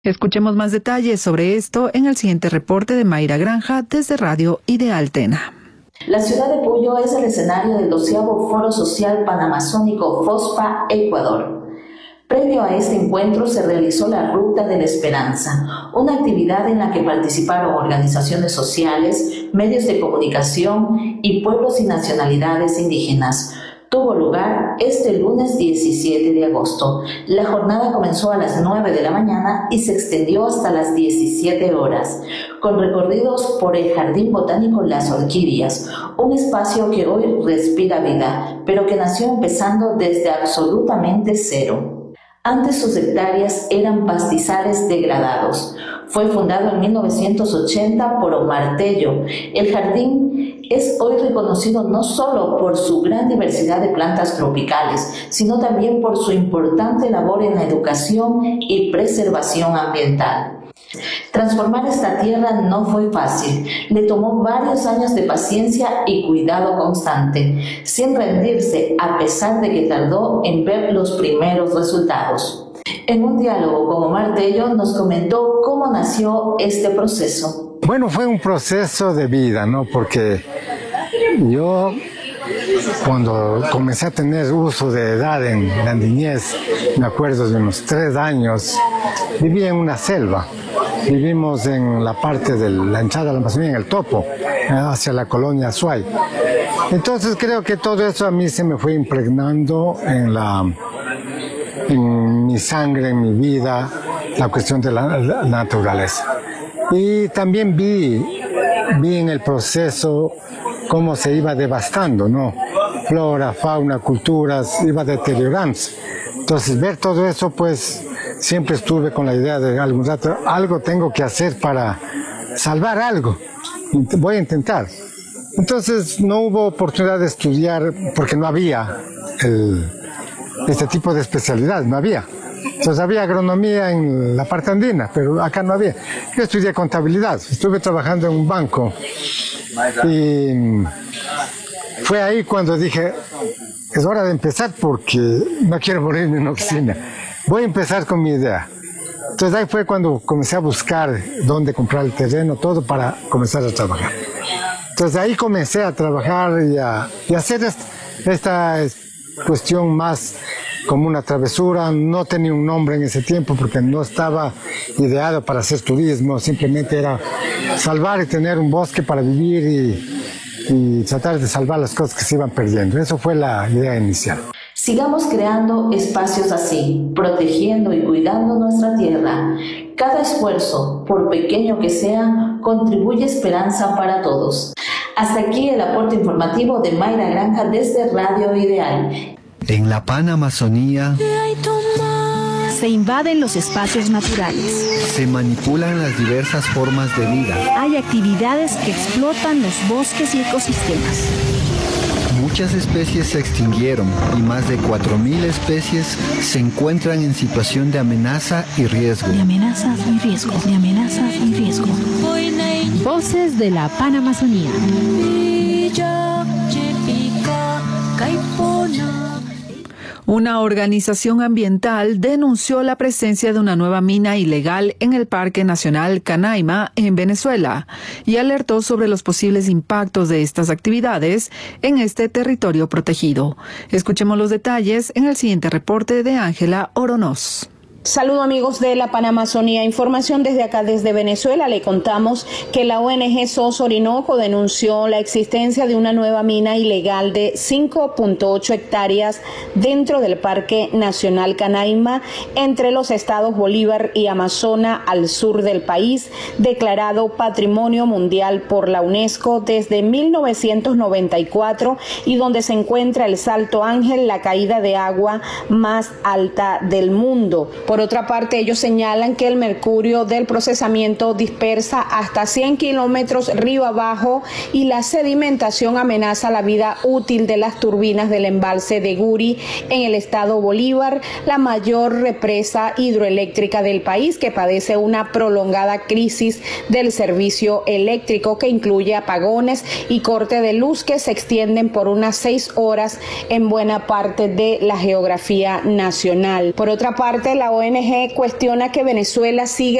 Escuchemos más detalles sobre esto en el siguiente reporte de Mayra Granja desde Radio Ideal Tena. La ciudad de Puyo es el escenario del 12º Foro Social Panamazónico FOSPA Ecuador. Previo a este encuentro se realizó la Ruta de la Esperanza, una actividad en la que participaron organizaciones sociales, medios de comunicación y pueblos y nacionalidades indígenas. Tuvo lugar este lunes 17 de agosto. La jornada comenzó a las 9 de la mañana y se extendió hasta las 17 horas, con recorridos por el Jardín Botánico Las Orquídeas, un espacio que hoy respira vida, pero que nació empezando desde absolutamente cero. Antes sus hectáreas eran pastizales degradados. Fue fundado en 1980 por Omar Tello. El jardín es hoy reconocido no solo por su gran diversidad de plantas tropicales, sino también por su importante labor en la educación y preservación ambiental. Transformar esta tierra no fue fácil, le tomó varios años de paciencia y cuidado constante, sin rendirse a pesar de que tardó en ver los primeros resultados. En un diálogo con Omar Tello nos comentó cómo nació este proceso. Bueno, fue un proceso de vida, ¿no? Porque yo cuando comencé a tener uso de edad en la niñez, me acuerdo de unos 3 años, vivía en una selva. Vivimos en la parte de la entrada de la Amazonía, en el Topo, hacia la colonia Azuay. Entonces creo que todo eso a mí se me fue impregnando en mi sangre, en mi vida, la cuestión de la naturaleza. Y también vi en el proceso cómo se iba devastando, ¿no? Flora, fauna, culturas, iba deteriorándose. Entonces ver todo eso, pues siempre estuve con la idea de algún rato, algo tengo que hacer para salvar algo. Voy a intentar. Entonces no hubo oportunidad de estudiar porque no había este tipo de especialidad, no había. Entonces había agronomía en la parte andina, pero acá no había. Yo estudié contabilidad, estuve trabajando en un banco y fue ahí cuando dije, es hora de empezar porque no quiero morirme en una oficina. Voy a empezar con mi idea. Entonces ahí fue cuando comencé a buscar dónde comprar el terreno, todo para comenzar a trabajar. Entonces ahí comencé a trabajar y a hacer esta cuestión más como una travesura. No tenía un nombre en ese tiempo porque no estaba ideado para hacer turismo, simplemente era salvar y tener un bosque para vivir y tratar de salvar las cosas que se iban perdiendo. Eso fue la idea inicial. Sigamos creando espacios así, protegiendo y cuidando nuestra tierra. Cada esfuerzo, por pequeño que sea, contribuye esperanza para todos. Hasta aquí el aporte informativo de Mayra Granja desde Radio Ideal. En la Panamazonía se invaden los espacios naturales. Se manipulan las diversas formas de vida. Hay actividades que explotan los bosques y ecosistemas. Muchas especies se extinguieron y más de 4.000 especies se encuentran en situación de amenaza y riesgo. De amenazas y riesgo, de amenazas y riesgo. Voces de la Panamazonía. Una organización ambiental denunció la presencia de una nueva mina ilegal en el Parque Nacional Canaima, en Venezuela, y alertó sobre los posibles impactos de estas actividades en este territorio protegido. Escuchemos los detalles en el siguiente reporte de Ángela Oronoz. Saludos amigos de la Panamazonía, información desde acá, desde Venezuela. Le contamos que la ONG SOS Orinoco denunció la existencia de una nueva mina ilegal de 5.8 hectáreas dentro del Parque Nacional Canaima, entre los estados Bolívar y Amazonas, al sur del país, declarado Patrimonio Mundial por la UNESCO desde 1994 y donde se encuentra el Salto Ángel, la caída de agua más alta del mundo. Por otra parte, ellos señalan que el mercurio del procesamiento dispersa hasta 100 kilómetros río abajo y la sedimentación amenaza la vida útil de las turbinas del embalse de Guri en el estado Bolívar, la mayor represa hidroeléctrica del país, que padece una prolongada crisis del servicio eléctrico que incluye apagones y corte de luz que se extienden por unas 6 horas en buena parte de la geografía nacional. Por otra parte, la ONG cuestiona que Venezuela siga